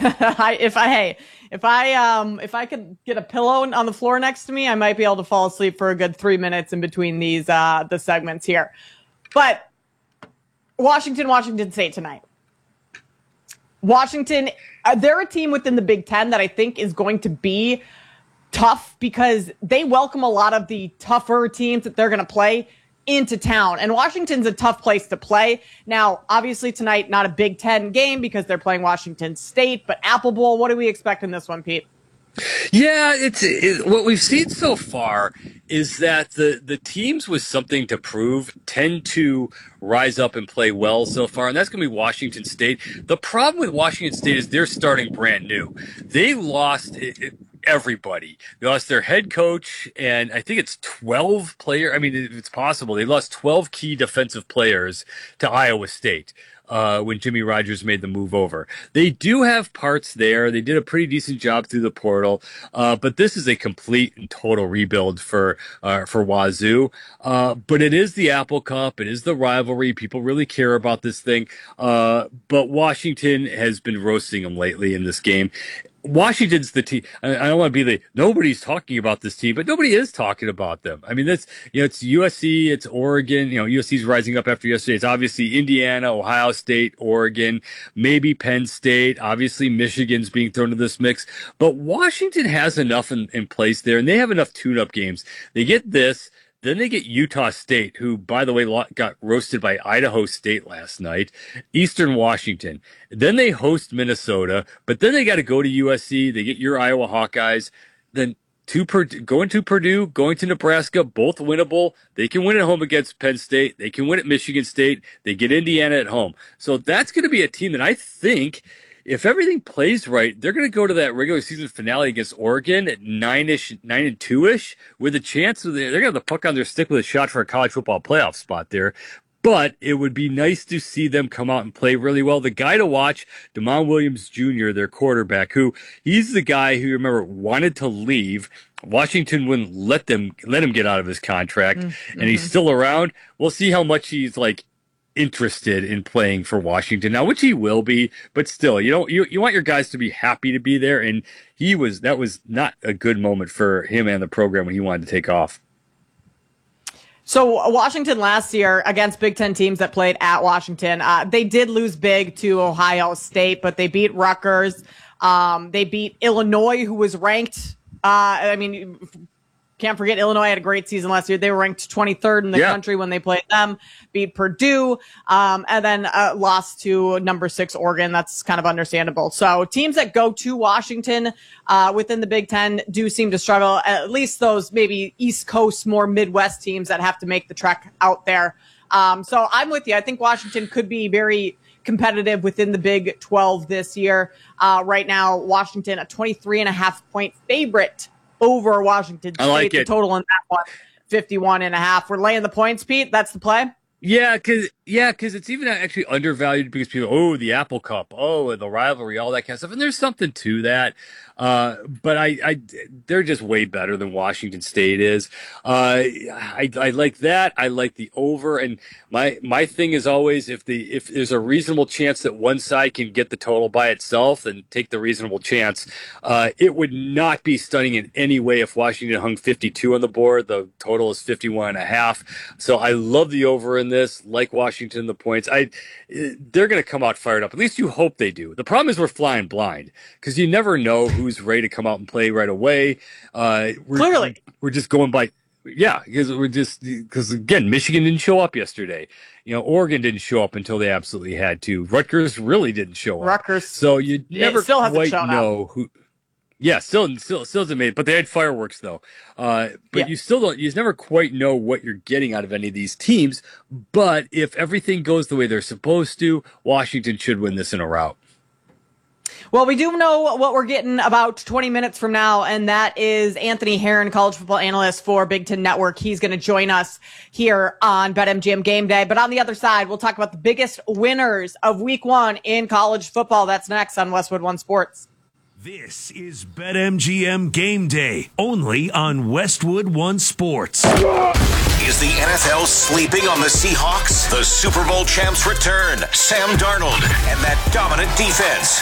If I could get a pillow on the floor next to me, I might be able to fall asleep for a good 3 minutes in between these the segments here. But Washington State tonight. Washington, they're a team within the Big Ten that I think is going to be tough because they welcome a lot of the tougher teams that they're going to play into town. And Washington's a tough place to play. Now, obviously tonight, not a Big Ten game because they're playing Washington State, but Apple Bowl, what do we expect in this one, Pete? Yeah, what we've seen so far is that the teams with something to prove tend to rise up and play well so far, and that's going to be Washington State. The problem with Washington State is they're starting brand new. They lost everybody. They lost their head coach, and I think it's 12 players. I mean, it's possible. They lost 12 key defensive players to Iowa State. When Jimmy Rogers made the move over. They do have parts there. They did a pretty decent job through the portal. But this is a complete and total rebuild for Wazoo. But it is the Apple Cup. It is the rivalry. People really care about this thing. But Washington has been roasting them lately in this game. Washington's the team. I don't want to be nobody's talking about this team, but nobody is talking about them. I mean, it's USC, it's Oregon. USC's rising up after yesterday. It's obviously Indiana, Ohio State, Oregon, maybe Penn State. Obviously, Michigan's being thrown into this mix. But Washington has enough in place there, and they have enough tune-up games. They get this. Then they get Utah State, who, by the way, got roasted by Idaho State last night. Eastern Washington. Then they host Minnesota, but then they got to go to USC. They get your Iowa Hawkeyes. Then going to Purdue, going to Nebraska, both winnable. They can win at home against Penn State. They can win at Michigan State. They get Indiana at home. So that's going to be a team that I think, if everything plays right, they're going to go to that regular season finale against Oregon at 9-2-ish, with a chance they're going to have the puck on their stick with a shot for a college football playoff spot there. But it would be nice to see them come out and play really well. The guy to watch, Damon Williams Jr., their quarterback, he's the guy who, remember, wanted to leave. Washington wouldn't let him get out of his contract, and he's still around. We'll see how much he's interested in playing for Washington now, which he will be, but still, you want your guys to be happy to be there, and that was not a good moment for him and the program when he wanted to take off. So Washington last year against Big Ten teams that played at Washington, they did lose big to Ohio State, but they beat Rutgers. They beat Illinois, who was ranked. Can't forget Illinois had a great season last year. They were ranked 23rd in the country when they played them, beat Purdue, and then lost to number 6 Oregon. That's kind of understandable. So teams that go to Washington within the Big Ten do seem to struggle, at least those maybe East Coast, more Midwest teams that have to make the trek out there. So I'm with you. I think Washington could be very competitive within the Big 12 this year. Right now, Washington, a 23.5-point favorite over Washington State. I like it. The total in that one, 51.5. We're laying the points, Pete. That's the play. Yeah, because it's even actually undervalued because people, the Apple Cup, and the rivalry, all that kind of stuff. And there's something to that. But they're just way better than Washington State is. I like that. I like the over. And my thing is always, if there's a reasonable chance that one side can get the total by itself, then take the reasonable chance. It would not be stunning in any way if Washington hung 52 on the board. The total is 51.5. So I love the over in this, like Washington, the points. They're going to come out fired up. At least you hope they do. The problem is we're flying blind because you never know who's ready to come out and play right away. Clearly, we're just going by. Yeah, because again, Michigan didn't show up yesterday. Oregon didn't show up until they absolutely had to. Rutgers really didn't show up. So you never quite know who. Yeah, still hasn't made it, but they had fireworks though. You still don't. You never quite know what you're getting out of any of these teams. But if everything goes the way they're supposed to, Washington should win this in a rout. Well, we do know what we're getting about 20 minutes from now, and that is Anthony Herron, college football analyst for Big Ten Network. He's going to join us here on BetMGM Game Day. But on the other side, we'll talk about the biggest winners of Week 1 in college football. That's next on Westwood One Sports. This is BetMGM Game Day, only on Westwood One Sports. Is the NFL sleeping on the Seahawks? The Super Bowl champs return. Sam Darnold and that dominant defense.